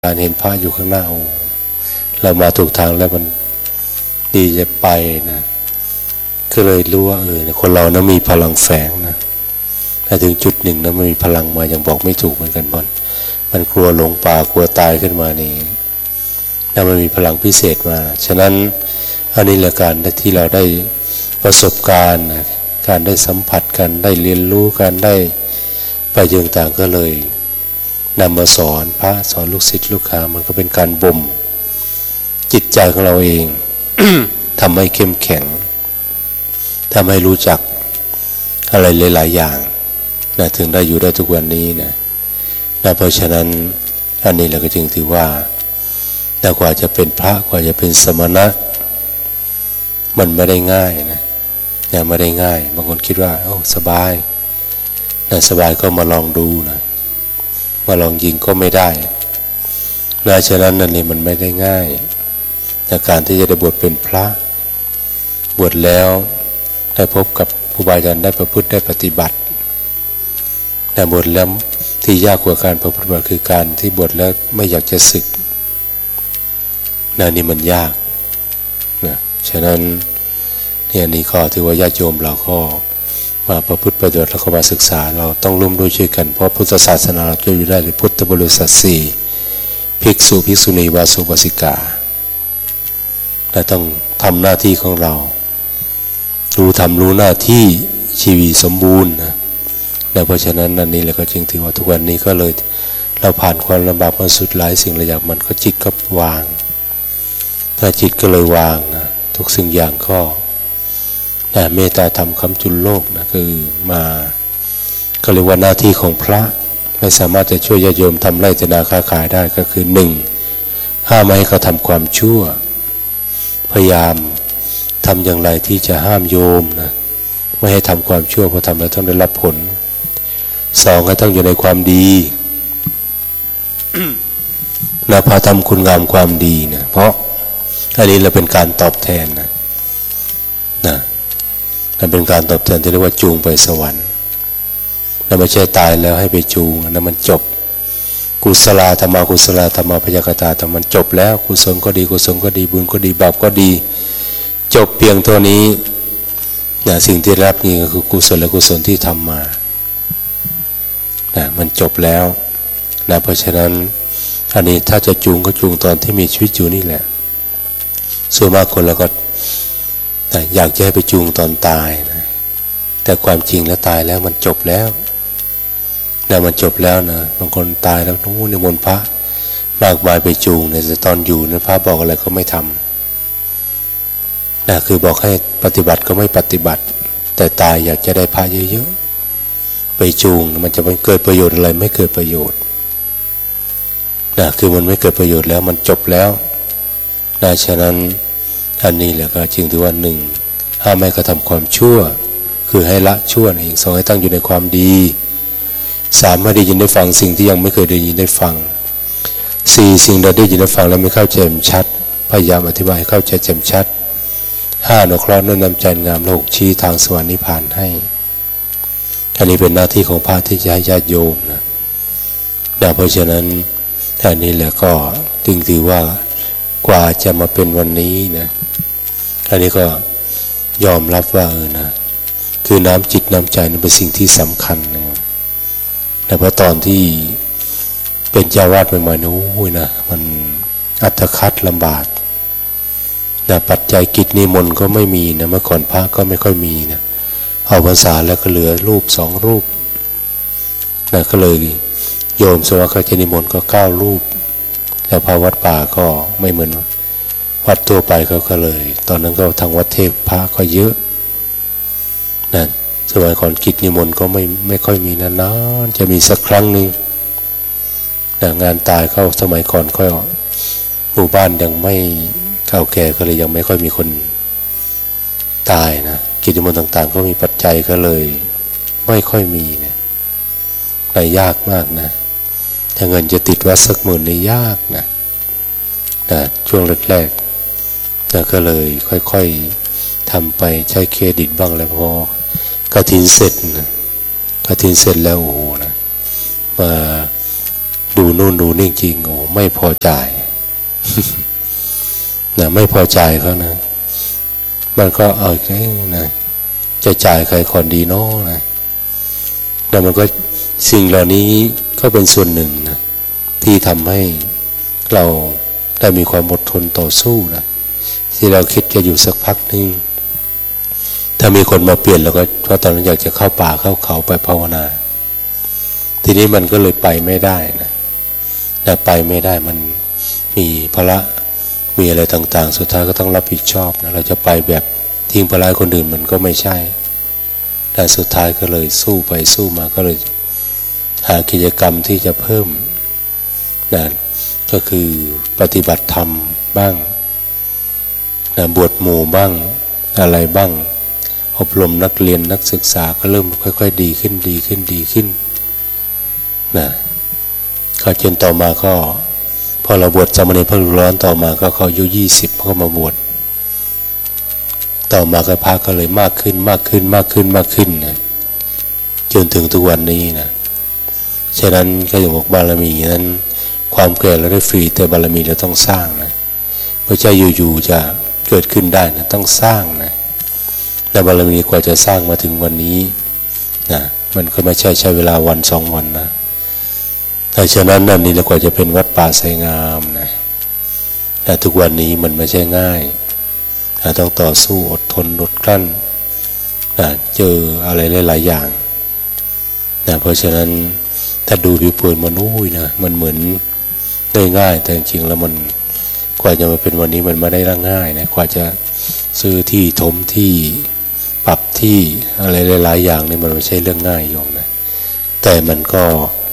การเห็นพระอยู่ข้างหน้าเรามาถูกทางแล้วมันดีจะไปนะก็เลยรู้ว่าคนเรานะมีพลังแฝงนะถ้าถึงจุดหนึ่งนะมันมีพลังมาอย่างบอกไม่ถูกเหมือนกันมันกลัวหลงป่ากลัวตายขึ้นมานี่แล้วมันมีพลังพิเศษมาฉะนั้นอันนี้แหละการที่เราได้ประสบการณ์การได้สัมผัสกันได้เรียนรู้กันได้ไปต่างๆก็เลยนำมาสอนพระสอนลูกศิษย์ลูกหามันก็เป็นการบ่มจิตใจของเราเอง ทำให้เข้มแข็งทำให้รู้จักอะไรหลายๆอย่างนะถึงได้อยู่ได้ทุกวันนี้นะเพราะฉะนั้นอันนี้เราก็จึงถือว่ากว่าจะเป็นพระกว่าจะเป็นสมณะมันไม่ได้ง่ายนะไม่ได้ง่ายบางคนคิดว่าสบายสบายก็มาลองดูนะมาลองยิงก็ไม่ได้ฉะนั้นนั่นนี่มันไม่ได้ง่ายจากการที่จะได้บวชเป็นพระบวชแล้วได้พบกับครูบาอาจารย์ได้ประพฤติได้ปฏิบัติแต่บวชแล้วที่ยากกว่าการประพฤติคือการที่บวชแล้วไม่อยากจะสึกนี่มันยากนะฉะนั้นเนี่ยนี่ก็ถือว่าญาติโยมเราก็มาประพฤติปฏิบัติแล้วก็มาศึกษาเราต้องร่วมด้วยช่วยกันเพราะพุทธศาสนาเราจะอยู่ได้ในพุทธบริษัท4ภิกษุภิกษุณีวาสุวาสิกาและต้องทำหน้าที่ของเรารู้หน้าที่ชีวิตสมบูรณ์นะเพราะฉะนั้นนั่นนี่เราก็จึงถือว่าทุกวันนี้ก็เลยเราผ่านความลำบากมาสุดหลายสิ่งหลายอย่างมันก็จิตก็วางถ้าจิตก็เลยวางนะทุกสิ่งอย่างก็เมตตาธรรมคำจุลโลกนะคือมาก็เรียกว่าหน้าที่ของพระไม่สามารถจะช่วยญาติโยมทำไร่ทนาค้าขายได้ก็คือ1ห้ามไม่ให้เขาทำความชั่วพยายามทำอย่างไรที่จะห้ามโยมนะไม่ให้ทำความชั่วเพราะทำแล้วต้องได้รับผล2ให้ต้องอยู่ในความดี พาทำคุณงามความดีนะเพราะอันนี้เราเป็นการตอบแทนนะนั่นเป็นการตอบแทนที่เรียกว่าจูงไปสวรรค์แล้วไม่ใช่ตายแล้วให้ไปจูงนั่นมันจบกุศลธรรมกุศลธรรมพยากตาธรรมมันจบแล้วกุศลก็ดีกุศลก็ดีบุญก็ดีบาปก็ดีจบเพียงเท่านี้สิ่งที่รับนี่ก็คือกุศลและกุศลที่ทำมามันจบแล้วเพราะฉะนั้นอันนี้ถ้าจะจูงก็จูงตอนที่มีชีวิตอยู่นี่แหละส่วนมากคนเราก็อยากจะให้ไปจูงตอนตายนะแต่ความจริงแล้วตายแล้วมันจบแล้วมันจบแล้วนะบางคนตายแล้วนิมนต์พระมากมายไปจูงแต่ตอนอยู่นั้นพระบอกอะไรก็ไม่ทำคือบอกให้ปฏิบัติก็ไม่ปฏิบัติแต่ตายอยากจะได้พระเยอะๆไปจูงมันจะเกิดประโยชน์อะไรไม่เกิดประโยชน์คือมันไม่เกิดประโยชน์แล้วมันจบแล้วฉะนั้นอันนี้แหละก็จึงถือว่า1ห้ามไม่กระทำความชั่วคือให้ละชั่วเอง2ให้ตั้งอยู่ในความดี3ให้ได้ยินได้ฟังสิ่งที่ยังไม่เคยได้ยินได้ฟัง4สิ่งใดได้ยินได้ฟังแล้วไม่เข้าใจแจ่มชัดพยายามอธิบายให้เข้าใจแจ่มชัด5อนุเคราะห์นำใจงามและ6ชี้ทางสวรรค์นิพพานให้อันนี้เป็นหน้าที่ของพระที่จะให้ญาติโยมนะเพราะฉะนั้นอันนี้แหละก็จึงถือว่ากว่าจะมาเป็นวันนี้นะอันนี้ก็ยอมรับว่านะคือน้ำจิตน้ำใจนั้นเป็นสิ่งที่สำคัญนะแต่เพราะตอนที่เป็นเจ้าวาดใหม่ๆนะมันอัตคัดลำบากปัจจัยกิจนิมนต์ก็ไม่มีนะเมื่อก่อนพระก็ไม่ค่อยมีนะเอาพรรษาแล้วก็เหลือรูป2รูปก็เลยโยมสวากาศนิมนต์ก็9รูปแล้วพระวัดป่าก็ไม่เหมือนวัดทั่วไปเขาก็เลยตอนนั้นก็ทางวัดเทพพระก็เยอะสมัยก่อนกิจนิมนต์ก็ไม่ค่อยมีนานๆจะมีสักครั้งนึงงานตายเข้าสมัยก่อนค่อยหมู่บ้านยังไม่เก่าแก่ก็เลยยังไม่ค่อยมีคนตายนะกิจนิมนต์ต่างๆก็มีปัจจัยก็เลยไม่ค่อยมีนะยากมากนะถ้าเงินจะติดวัดสัก10,000นี่ยากนะช่วงแรกๆก็เลยค่อยๆทำไปใช้เครดิตบ้างแล้วพอกฐินเสร็จนะกฐินเสร็จแล้วนะมาดูนู่นดูนี่จริงโอ้ไม่พอใจ นะไม่พอใจเขานะมันก็นะจะจ่ายใครก่อนดีเนาะนะแต่มันก็สิ่งเหล่านี้ก็เป็นส่วนหนึ่งนะที่ทำให้เราได้มีความอดทนต่อสู้นะที่เราคิดจะอยู่สักพักนึงถ้ามีคนมาเปลี่ยนเราก็เพราะตอนนั้นอยากจะเข้าป่าเข้าเขาไปภาวนาทีนี้มันก็เลยไปไม่ได้นะแต่ไปไม่ได้มันมีภาระมีอะไรต่างๆสุดท้ายก็ต้องรับผิดชอบนะเราจะไปแบบทิ้งภาระคนอื่นมันก็ไม่ใช่แต่สุดท้ายก็เลยสู้ไปสู้มาก็เลยหากิจกรรมที่จะเพิ่มนะก็คือปฏิบัติธรรมบ้างนะบวชหมู่บ้างอะไรบ้างอบรมนักเรียนนักศึกษาก็เริ่มค่อยๆดีขึ้นนะก็จนต่อมาก็พอเราบวชสามเณรพระฤาษีร้อนต่อมาก็เขาอายุ20เขาก็มาบวชต่อมาก็พระก็เลยมากขึ้นนะจนถึงทุกวันนี้นะฉะนั้นก็อย่างบอกบารมีนั้นความแก่เราได้ฟรีแต่บารมีเราต้องสร้างนะไม่ใช่อยู่ๆจะเกิดขึ้นได้นะต้องสร้างนะและบารมีกว่าจะสร้างมาถึงวันนี้นะมันก็ไม่ใช้เวลาวัน2 วันนะแต่ฉะนั้นนั่นนี่เรากว่าจะเป็นวัดป่าไสงามนะแต่ทุกวันนี้มันไม่ใช่ง่ายต้องต่อสู้อดทนอดกลั้นนะเจออะไรหลายๆอย่างนะเพราะฉะนั้นถ้าดูผิวเผินมันนะมันเหมือนได้ง่ายแต่จริงๆแล้วมันกว่าจะมาเป็นวันนี้มันไม่ได้ง่ายนะกว่าจะซื้อที่ถมที่ปรับที่อะไรหลายๆอย่างนี่มันไม่ใช่เรื่องง่ายโยมนะแต่มันก็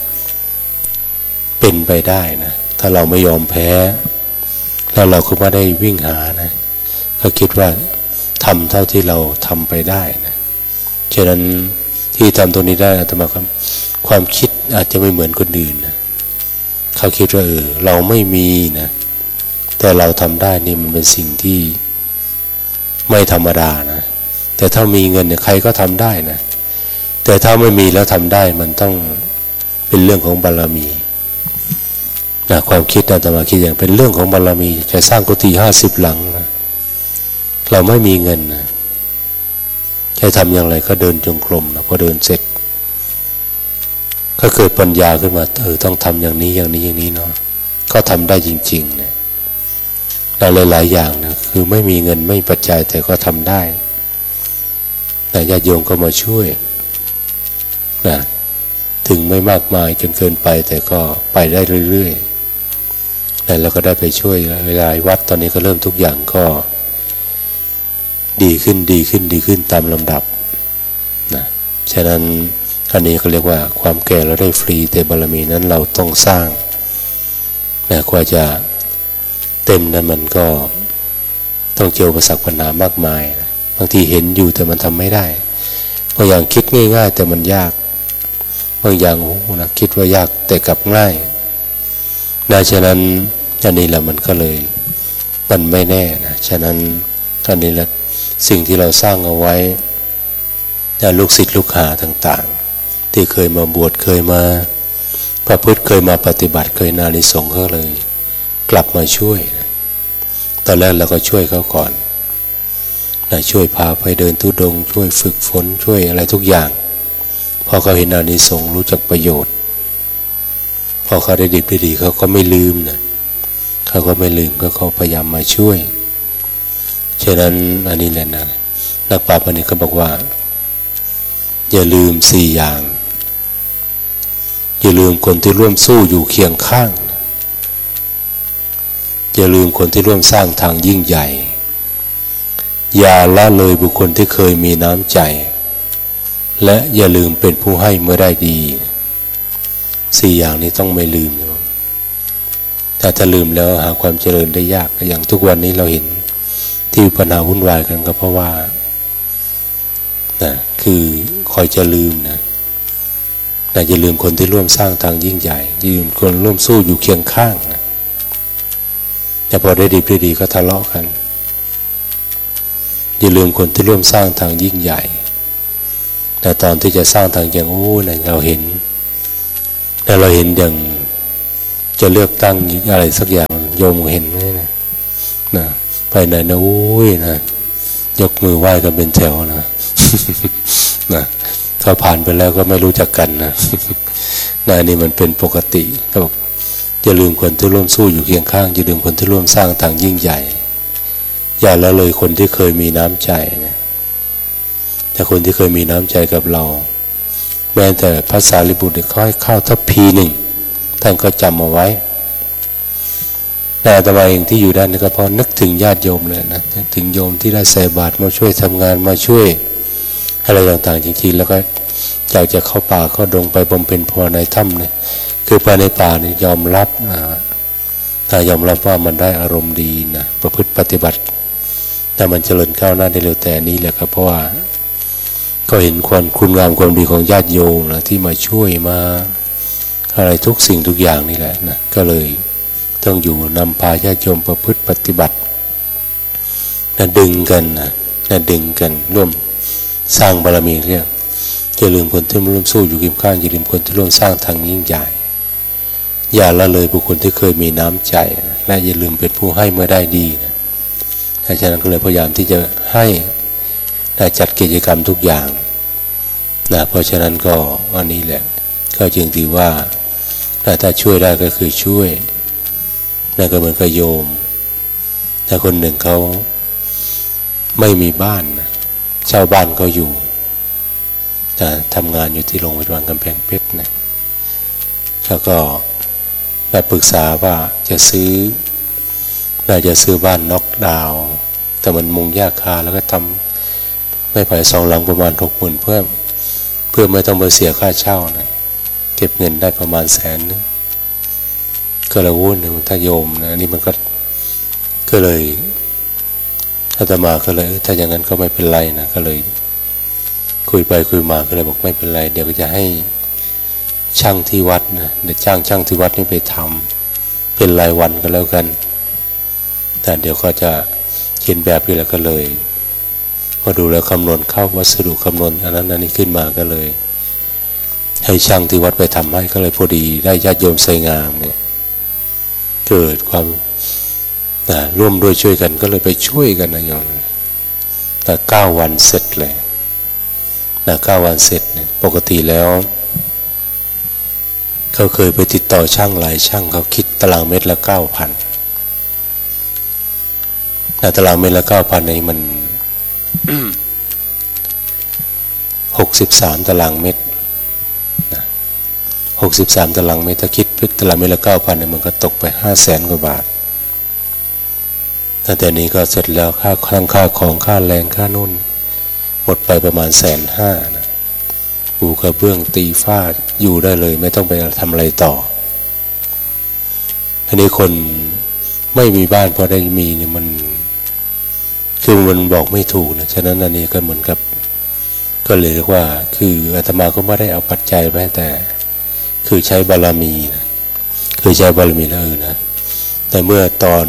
เป็นไปได้นะถ้าเราไม่ยอมแพ้แล้วเราก็ไม่ได้วิ่งหานะก็คิดว่าทำเท่าที่เราทำไปได้นะฉะนั้นที่ทำตรงนี้ได้อาตมาความคิดอาจจะไม่เหมือนคนอื่นนะเขาคิดว่าเราไม่มีนะแต่เราทำได้นี่มันเป็นสิ่งที่ไม่ธรรมดานะแต่ถ้ามีเงินเนี่ยใครก็ทำได้นะแต่ถ้าไม่มีแล้วทำได้มันต้องเป็นเรื่องของบารมีนะความคิดอาตมาคิดอย่างเป็นเรื่องของบารมีจะสร้างกุฏิ50 หลังนะเราไม่มีเงินนะจะทำอย่างไรก็เดินจงกรมนะพอเดินเสร็จก็เกิดปัญญาขึ้นมาต้องทำอย่างนี้เนาะก็ทำได้จริงๆนะหลายๆอย่างนะคือไม่มีเงินไม่ปัจจัยแต่ก็ทำได้แต่ญาติโยมก็มาช่วยนะถึงไม่มากมายจนเกินไปแต่ก็ไปได้เรื่อยๆแล้วก็ได้ไปช่วยหลายวัดตอนนี้ก็เริ่มทุกอย่างก็ดีขึ้นตามลำดับนะฉะนั้นอันนี้ก็เรียกว่าความแก่เราได้ฟรีแต่บารมีนั้นเราต้องสร้างนะกว่าจะเต็มนั้นมันก็ต้องเจออุปสรรคปัญหามากมายนะบางทีเห็นอยู่แต่มันทำไม่ได้บางอย่างคิดง่ายๆแต่มันยากบางอย่างนะคิดว่ายากแต่กลับง่ายนะฉะนั้นอันนี้แหละมันก็เลยมันไม่แน่นะฉะนั้นอันนี้แหละสิ่งที่เราสร้างเอาไว้ลูกศิษย์ลูกหาต่างๆที่เคยมาบวชเคยมาประพฤติเคยมาปฏิบัติเคยอานิสงส์ก็เลยกลับมาช่วยนะตอนแรกเราก็ช่วยเขาก่อนนะช่วยพาไปเดินธุดงค์ช่วยฝึกฝนช่วยอะไรทุกอย่างพอเขาเห็นอานิสงส์รู้จักประโยชน์พอเขาได้ดีเขาก็ไม่ลืมนะเขาก็ไม่ลืมก็เขาพยายามมาช่วยฉะนั้นอันนี้แหละนะนักปราชญ์คนนี้ก็บอกว่าอย่าลืม4 อย่างอย่าลืมคนที่ร่วมสู้อยู่เคียงข้างอย่าลืมคนที่ร่วมสร้างทางยิ่งใหญ่อย่าละเลยบุคคลที่เคยมีน้ำใจและอย่าลืมเป็นผู้ให้เมื่อได้ดี4 อย่างนี้ต้องไม่ลืมนะแต่ถ้าลืมแล้วหาความเจริญได้ยากอย่างทุกวันนี้เราเห็นที่ปัญหาวุ่นวายกันก็เพราะว่านะคือคอยจะลืมนะอย่าลืมคนที่ร่วมสร้างทางยิ่งใหญ่อย่าลืมคนร่วมสู้อยู่เคียงข้างนะแต่พอได้ดีก็ทะเลาะกันอย่าลืมคนที่ร่วมสร้างทางยิ่งใหญ่แต่ตอนที่จะสร้างทางอย่างนะเราเห็นอย่างจะเลือกตั้งอะไรสักอย่างโยมเห็นไหมนะไปไหนนะโอ้ยนะยกมือไหว้กันเป็นแถวนะ นะถ้าผ่านไปแล้วก็ไม่รู้จักกันนะ นะนี่มันเป็นปกติก็บอกอย่าลืมคนที่ร่วมสู้อยู่เคียงข้างอย่าลืมคนที่ร่วมสร้างทางยิ่งใหญ่อย่าละเลยคนที่เคยมีน้ำใจนะแต่คนที่เคยมีน้ำใจกับเราแม้แต่พระสารีบุตรเขาให้ข้าวทัพพีหนึ่งท่านก็จำเอาไว้แต่อาตมาเองที่อยู่ด้านนี้ก็เพราะนึกถึงญาติโยมเลยนะนึกถึงโยมที่ได้ใส่บาตรมาช่วยทำงานมาช่วยอะไรต่างๆจริงๆแล้วก็อยากจะเข้าป่าเข้าดงไปบำเพ็ญภาวนาในถ้ำเนี่ยคือไปในป่านี่ยอมรับนะถ้ายอมรับว่ามันได้อารมณ์ดีนะประพฤติปฏิบัติแต่มันเจริญก้าวหน้าได้เร็วแต่นี้แหละครับเพราะว่าก็เห็นคุณงามความดีของญาติโยมนะที่มาช่วยมาอะไรทุกสิ่งทุกอย่างนี่แหละนะก็เลยต้องอยู่นำพาญาติโยมประพฤติปฏิบัตินะดึงกันร่วมสร้างบารมีเรียกอย่าลืมคนที่ร่วมสู้อยู่เคียงข้างอย่าลืมคนที่ร่วมสร้างทางยิ่งใหญ่อย่าละเลยบุคคลที่เคยมีน้ำใจนะและอย่าลืมเป็นผู้ให้เมื่อได้ดีนะฉะนั้นก็เลยพยายามที่จะให้จัดกิจกรรมทุกอย่างนะเพราะฉะนั้นก็อันนี้แหละก็จึงถือว่าถ้าช่วยได้ก็คือช่วยนั่นก็เหมือนกับโยมถ้าคนหนึ่งเขาไม่มีบ้านนะเช่าบ้านเขาอยู่ทำงานอยู่ที่โรงพยาบาลกำแพงเพชรนะแล้วก็มาปรึกษาว่าจะซื้อบ้านน็อกดาวน์แต่มันมุงหญ้าคาแล้วก็ทำไม่ไผ่2 หลังประมาณ 60,000 เพื่อไม่ต้องมาเสียค่าเช่านะเก็บเงินได้ประมาณ100,000ก็เลยวุ่นถ้าโยมนะนี่มันก็เลยอาตมาก็เลยถ้าอย่างนั้นก็ไม่เป็นไรนะก็เลยคุยไปคุยมาก็เลยบอกไม่เป็นไรเดี๋ยวก็จะให้ช่างที่วัดนะเดี๋ยวจ้างช่างที่วัดนี่ไปทำเป็นรายวันก็แล้วกันแต่เดี๋ยวก็จะเขียนแบบนี้แล้วก็เลยพอดูแล้วคำนวณเข้าวัสดุคำนวณอันนั้นอันนี้ขึ้นมาก็เลยให้ช่างที่วัดไปทำให้ก็เลยพอดีได้ญาติโยมไสงามเนี่ยเกิดความร่วมด้วยช่วยกันก็เลยไปช่วยกันนะโยมแต่9 วันเสร็จเลย9 วันเสร็จเนี่ยปกติแล้วเขาเคยไปติดต่อช่างหลายช่างเขาคิดตารางเมตรละ 9,000 ตารางเมตรละ 9,000 นี่มัน 63 ตารางเมตรนะ63 ตารางเมตรถ้าคิดตารางเมตรละ 9,000 เนี่ยมันก็ตกไป 500,000 กว่าบาทแต่นี้ก็เสร็จแล้วค่าของค่าแรงค่านู่นหมดไปประมาณ 150,000 นะปูกระเบื้องตีฝ้าอยู่ได้เลยไม่ต้องไปทำอะไรต่ออันนี้คนไม่มีบ้านพอได้มีเนี่ยมันคือมันบอกไม่ถูกนะฉะนั้นอันนี้ก็เหมือนกับก็เลยเรียกว่าคืออาตมาก็ไม่ได้เอาปัจจัยไปแต่คือใช้บารมีนะคือใช้บารมีแล้วนะแต่เมื่อตอน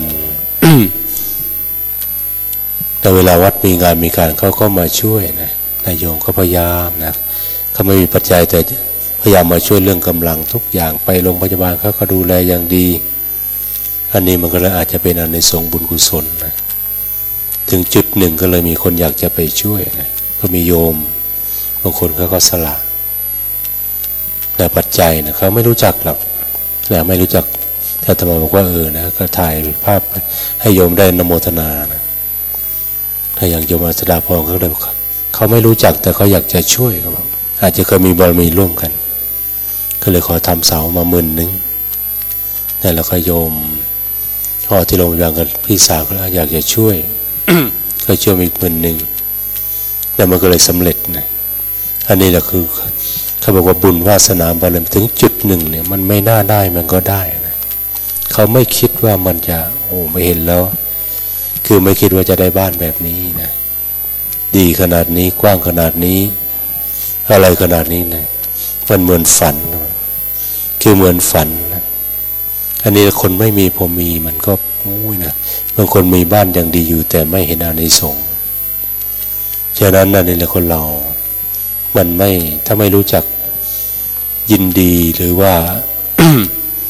ในเวลาวัดมีงานมีการเขาก็มาช่วยนะนายโยมก็พยายามนะเขาไม่มีปัจจัยแต่พยายามมาช่วยเรื่องกำลังทุกอย่างไปโรงพยาบาลเขาก็ดูแลอย่างดีอันนี้มันก็เลยอาจจะเป็นอานิสงส์บุญกุศลนะถึงจุดหนึ่งก็เลยมีคนอยากจะไปช่วยนะก็มีโยมบางคนเขาก็สละแต่ปัจจัยนะเขาไม่รู้จักหรอกนะไม่รู้จักแต่อาตมาบอกว่านะก็ถ่ายภาพให้โยมได้อนโมทนานะถ้าอย่างโยมอัศดาพรเขาเลยเขาไม่รู้จักแต่เขาอยากจะช่วยเขาบอกอาจจะเคยมีบารมีร่วมกันก็เลยขอทำเสามา10,000นั่นแล้วก็โยมพ่อที่โรงพยาบาลกับพี่สาวก็อยากจะช่วย ก็ช่วยอีก10,000แล้วมันก็เลยสำเร็จนะอันนี้แหละคือเขาบอกว่าบุญวาสนาบารมีถึงจุดหนึ่งเนี่ยมันไม่น่าได้มันก็ได้นะเขาไม่คิดว่ามันจะไม่เห็นแล้วคือไม่คิดว่าจะได้บ้านแบบนี้นะดีขนาดนี้กว้างขนาดนี้อะไรขนาดนี้นะมันเหมือนฝันคือเหมือนฝันนะอันนี้คนไม่มีพอมีมันก็นะบางคนมีบ้านอย่างดีอยู่แต่ไม่เห็นอานิสงส์ฉะนั้นนั่นนี่แหละคนเรามันไม่ถ้าไม่รู้จักยินดีหรือว่า พู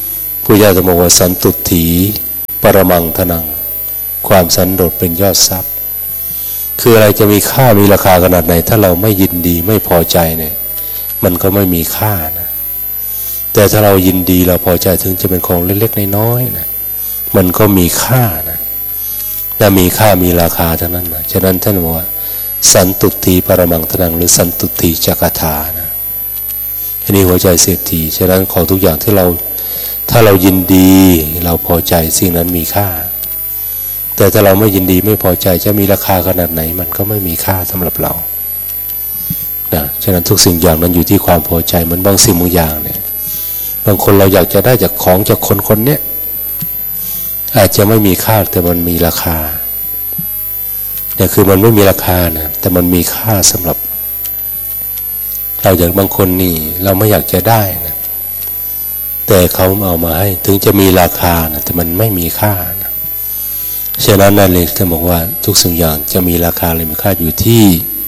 พุทธเจ้าจะบอกว่าสันตุถีปรมังธนังความสันโดษเป็นยอดทรัพย์คืออะไรจะมีค่ามีราคาขนาดไหนถ้าเราไม่ยินดีไม่พอใจเนี่ยมันก็ไม่มีค่านะแต่ถ้าเรายินดีเราพอใจถึงจะเป็นของเล็กๆน้อยๆนะมันก็มีค่านะและมีค่ามีราคาทั้งนั้นนะฉะนั้นท่านบอกว่าสันตุถีปรมังธนังหรือสันตุถีจักถานะอันนี้หัวใจเศรษฐีฉะนั้นของทุกอย่างที่เราถ้าเรายินดีเราพอใจสิ่งนั้นมีค่าแต่ถ้าเราไม่ยินดีไม่พอใจจะมีราคาขนาดไหนมันก็ไม่มีค่าสำหรับเรานะฉะนั้นทุกสิ่งอย่างนั้นอยู่ที่ความพอใจเหมือนบางสิ่งบางอย่างเนี่ยบางคนเราอยากจะได้จากของจากคนคนนี้อาจจะไม่มีค่าแต่มันมีราคาเนี่ยคือมันไม่มีราคานะแต่มันมีค่าสำหรับเราอย่างบางคนนี่เราไม่อยากจะได้นะแต่เขาเอามาให้ถึงจะมีราคานะแต่มันไม่มีค่านะฉะนั้นนั่นเลยท่านบอกว่าทุกสิ่งอย่างจะมีราคาหรือมีค่าอยู่ที่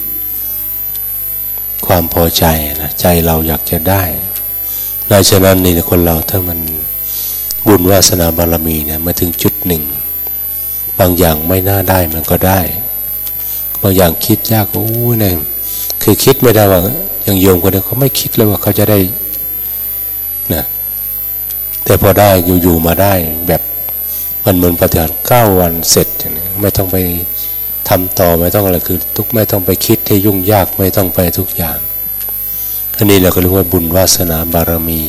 ความพอใจนะใจเราอยากจะได้ดังนั้นในคนเราถ้ามันบุญวาสนาบารมีเนี่ยมาถึงจุดหนึ่งบางอย่างไม่น่าได้มันก็ได้บางอย่างคิดยากโอ้ยเนี่ยคือคิดไม่ได้ว่าอย่างโยมคนนี้เขาไม่คิดเลยว่าเขาจะได้นะแต่พอได้อยู่ๆมาได้แบบมันเหมือนปฏิหารย์9 วันเสร็จอย่างนี้ไม่ต้องไปทำต่อไม่ต้องอะไรคือทุกไม่ต้องไปคิดให้ยุ่งยากไม่ต้องไปทุกอย่างอันนี้เราก็เรียกว่าบุญวาสนาบารมี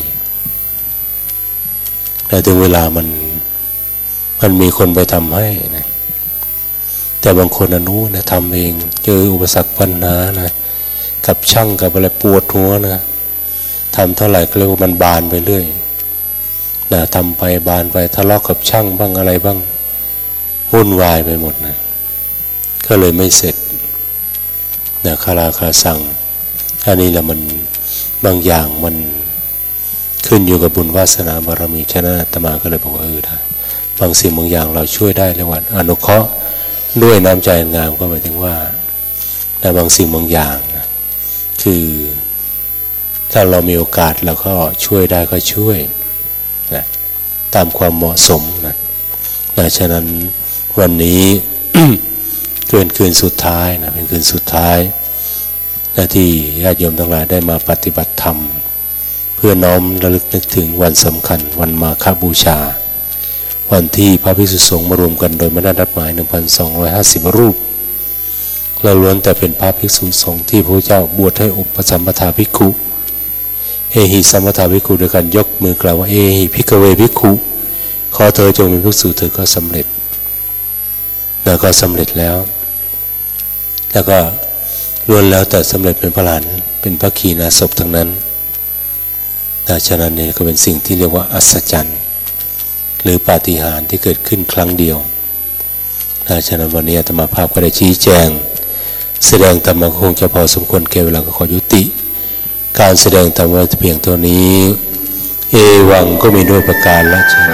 แต่ถึงเวลามันมีคนไปทำให้นะแต่บางคนอนุนะทำเองเจออุปสรรคปัญหานะกับช่างกับอะไรปวดหัวนะทำเท่าไหร่ก็เรียกว่ามันบานไปเรื่อยนะทำไปบานไปทะเลาะกับช่างบ้างอะไรบ้างวุ่นวายไปหมดนะก็เลยไม่เสร็จนะคาราคาสั่งอันนี้แหละมันบางอย่างมันขึ้นอยู่กับบุญวาสนาบารมีฉะนั้นอาตมาก็เลยบอกว่าได้บางสิ่งบางอย่างเราช่วยได้เลยว่าอนุเคราะห์ด้วยน้ำใจงามก็หมายถึงว่าแต่บางสิ่งบางอย่างนะคือถ้าเรามีโอกาสเราก็ช่วยได้ก็ช่วยนะตามความเหมาะสมนะฉะนั้นวันนี้ คืนสุดท้ายนะเป็นคืนสุดท้ายที่ญาติโยมทั้งหลายได้มาปฏิบัติธรรมเพื่อน้อมระลึกนึกถึงวันสำคัญวันมาฆบูชาวันที่พระภิกษุสงฆ์มารวมกันโดยไม่ได้นัดหมาย 1,250 รูปเราล้วนแต่เป็นพระภิกษุสงฆ์ที่พระเจ้าบวชให้อุปสัมปทาภิกขุเอหิสัมปทาภิกขุด้วยการยกมือกล่าวว่าเอหิภิกขเวภิกขุขอเธอจงเป็นภิกษุเธอก็สำเร็จแล้วก็สำเร็จแล้วก็ล้วนแล้วแต่สำเร็จเป็นพระอรหันต์เป็นพระขีณาสพทั้งนั้นฉะนั้นนี่ก็เป็นสิ่งที่เรียกว่าอัศจรรย์หรือปาฏิหาริย์ที่เกิดขึ้นครั้งเดียวฉะนั้นวันนี้อาตมาภาพก็ได้ชี้แจงแสดงธรรมะคงจะพอสมควรแก่เวลาก็ขอยุติการแสดงธรรมะเพียงเท่านี้เอวังก็มีด้วยประการละ